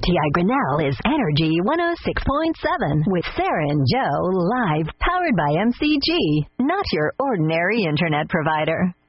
RTI Grinnell is Energy 106.7 with Sarah and Joe live, powered by MCG, not your ordinary internet provider.